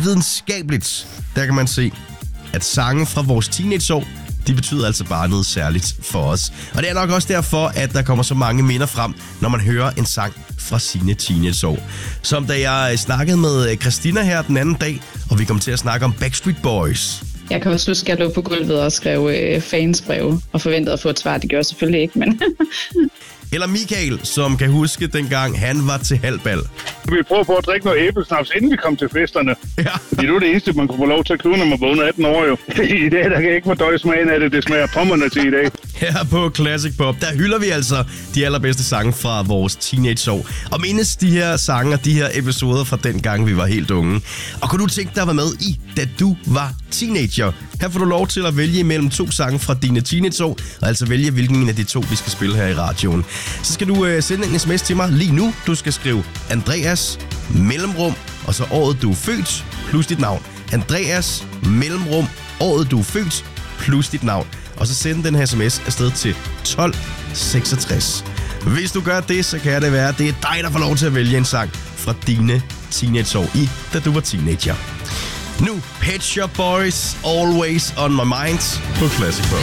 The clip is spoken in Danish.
videnskabeligt, der kan man se, at sange fra vores teenageår, de betyder altså bare noget særligt for os. Og det er nok også derfor, at der kommer så mange minder frem, når man hører en sang fra sine teenageår. Som da jeg snakkede med Christina her den anden dag, og vi kom til at snakke om Backstreet Boys. Jeg kan også huske, at jeg lå på gulvet og skrev fansbreve og forventede at få et svar. Det gjorde jeg selvfølgelig ikke, men... Eller Michael, som kan huske dengang han var til halvbal. Vi prøver på at drikke noget æblesnaps, inden vi kom til festerne. Ja. Det er jo det eneste, man kunne få lov til at købe, når man var under 18 år jo. I dag, der kan jeg ikke fordøje smagen af det. Det smager pommerne til i dag. Her på Classic Pop, der hylder vi altså de allerbedste sange fra vores teenageår. Og mindes de her sange og de her episoder fra den gang, vi var helt unge. Og kunne du tænke dig at være med i, da du var teenager? Her får du lov til at vælge imellem 2 sange fra dine teenageår, og altså vælge, hvilken af de 2, vi skal spille her i radioen. Så skal du sende en sms til mig lige nu. Du skal skrive Andreas, mellemrum, og så året du er født, plus dit navn. Andreas, mellemrum, året du er født, plus dit navn. Og så send den her sms afsted til 1266. Hvis du gør det, så kan det være, at det er dig, der får lov til at vælge en sang fra dine teenageår da du var teenager. Nu, Pet Shop Boys, Always on My Mind på Classic Pop.